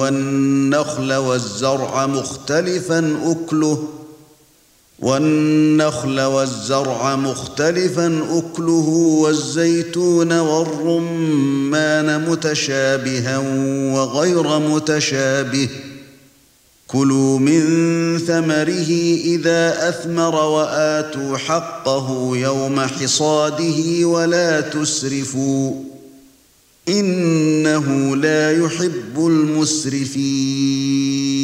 والنخل والزرع مختلفا أكله والزيتون والرمان متشابها وغير متشابه كلوا من ثمره إذا أثمر وآتوا حقه يوم حصاده ولا تسرفوا إنه لا يحب المسرفين